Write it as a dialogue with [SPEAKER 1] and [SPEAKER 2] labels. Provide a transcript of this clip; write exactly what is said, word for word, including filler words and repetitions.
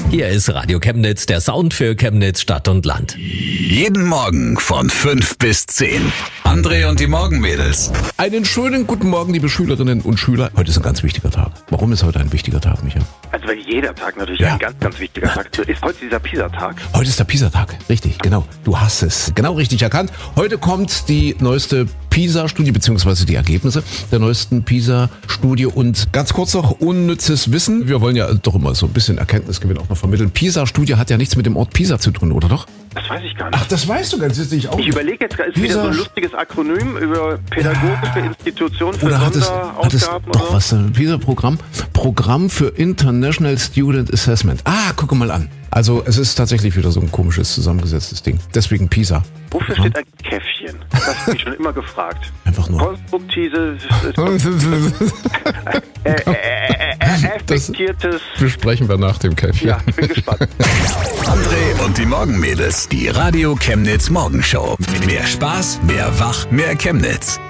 [SPEAKER 1] Hier ist Radio Chemnitz, der Sound für Chemnitz, Stadt und Land.
[SPEAKER 2] Jeden Morgen von fünf bis zehn. André und die Morgenmädels.
[SPEAKER 3] Einen schönen guten Morgen, liebe Schülerinnen und Schüler. Heute ist ein ganz wichtiger Tag. Warum ist heute ein wichtiger Tag, Micha?
[SPEAKER 4] Also weil jeder Tag natürlich
[SPEAKER 3] Ja.
[SPEAKER 4] ein ganz, ganz wichtiger Tag ist. Heute dieser Pisa-Tag.
[SPEAKER 3] Heute ist der PISA-Tag. Richtig, genau. Du hast es genau richtig erkannt. Heute kommt die neueste PISA-Studie, beziehungsweise die Ergebnisse der neuesten PISA-Studie. Und ganz kurz noch unnützes Wissen. Wir wollen ja doch immer so ein bisschen Erkenntnisgewinn auch noch vermitteln. PISA-Studie hat ja nichts mit dem Ort Pisa zu tun, oder doch?
[SPEAKER 4] Das weiß ich gar nicht.
[SPEAKER 3] Ach, das weißt du ganz sicher auch.
[SPEAKER 4] Ich überlege jetzt, ist wieder
[SPEAKER 3] Pisa-
[SPEAKER 4] so ein lustiges Akronym über pädagogische Institutionen für
[SPEAKER 3] Oder hat es, hat es
[SPEAKER 4] Sonderausgaben
[SPEAKER 3] doch
[SPEAKER 4] oder so?
[SPEAKER 3] was, ein PISA-Programm? Programm für International Student Assessment. Ah, guck mal an. Also es ist tatsächlich wieder so ein komisches, zusammengesetztes Ding. Deswegen PISA.
[SPEAKER 4] Wofür steht ein Käffchen? Das habe ich schon immer gefragt.
[SPEAKER 3] Einfach nur.
[SPEAKER 4] Konstruktives, äh, äh, äh, äh, effektiertes...
[SPEAKER 3] Besprechen wir nach dem Käffchen.
[SPEAKER 4] Ja, ich bin gespannt.
[SPEAKER 2] André und die Morgenmädels. Die Radio Chemnitz Morgenshow. Mehr Spaß, mehr Wach, mehr Chemnitz.